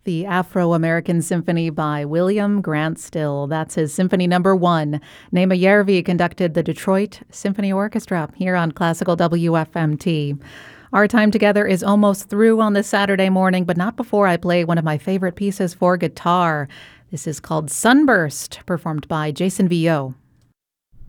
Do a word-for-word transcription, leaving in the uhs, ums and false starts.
The Afro-American Symphony by William Grant Still. That's his symphony number one. Nema Järvi conducted the Detroit Symphony Orchestra here on Classical W F M T. Our time together is almost through on this Saturday morning, but not before I play one of my favorite pieces for guitar. This is called Sunburst, performed by Jason Villot.